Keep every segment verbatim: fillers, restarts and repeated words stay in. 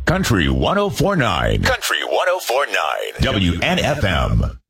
Country one oh four point nine. Country one oh four point nine. W N F M.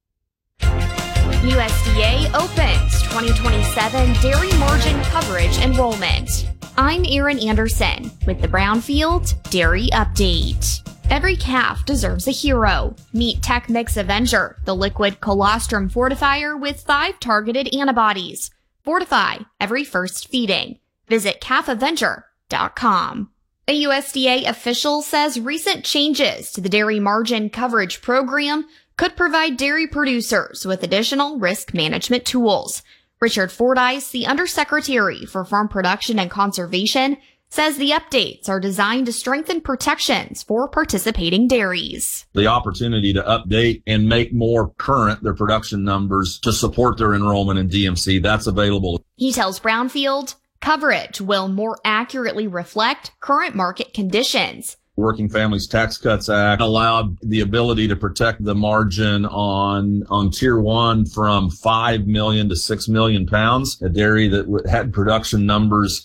U S D A opens twenty twenty-seven Dairy Margin Coverage Enrollment. I'm Erin Anderson with the Brownfield Dairy Update. Every calf deserves a hero. Meet TechMix Avenger, the liquid colostrum fortifier with five targeted antibodies. Fortify every first feeding. Visit calf avenger dot com. A U S D A official says recent changes to the Dairy Margin Coverage Program could provide dairy producers with additional risk management tools. Richard Fordyce, the Undersecretary for Farm Production and Conservation, says the updates are designed to strengthen protections for participating dairies. The opportunity to update and make more current their production numbers to support their enrollment in D M C, that's available. He tells Brownfield, coverage will more accurately reflect current market conditions. Working Families Tax Cuts Act allowed the ability to protect the margin on on tier one from five million to six million pounds. A dairy that had production numbers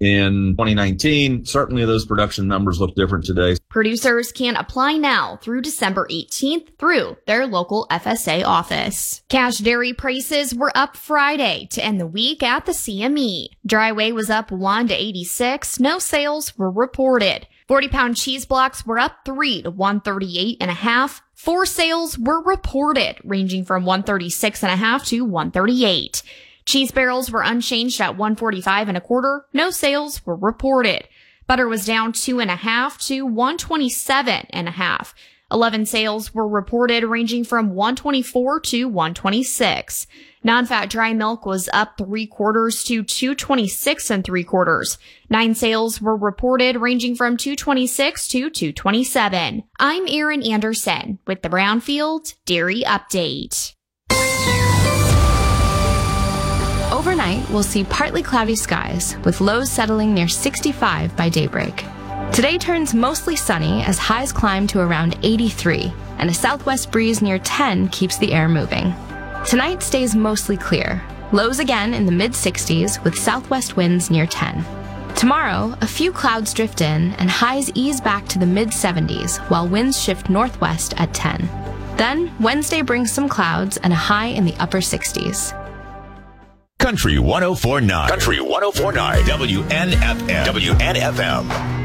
in twenty nineteen, certainly those production numbers look different today. Producers can apply now through December eighteenth through their local F S A office. Cash dairy prices were up Friday to end the week at the C M E. Dry whey was up one to eighty-six. No sales were reported. forty pound cheese blocks were up three to one thirty-eight and a half. Four sales were reported, ranging from one thirty-six and a half to one thirty-eight. Cheese barrels were unchanged at one forty-five and a quarter. No sales were reported. Butter was down two and a half to one twenty-seven and a half. Eleven sales were reported, ranging from one twenty-four to one twenty-six. Non-fat dry milk was up three quarters to two twenty-six and three quarters. Nine sales were reported, ranging from two twenty-six to two twenty-seven. I'm Erin Anderson with the Brownfield Dairy Update. Overnight, we'll see partly cloudy skies, with lows settling near sixty-five by daybreak. Today turns mostly sunny as highs climb to around eighty-three, and a southwest breeze near ten keeps the air moving. Tonight stays mostly clear. Lows again in the mid-sixties with southwest winds near ten. Tomorrow, a few clouds drift in and highs ease back to the mid-seventies while winds shift northwest at ten. Then, Wednesday brings some clouds and a high in the upper sixties. Country one oh four point nine. Country one oh four point nine. W N F M. W N F M.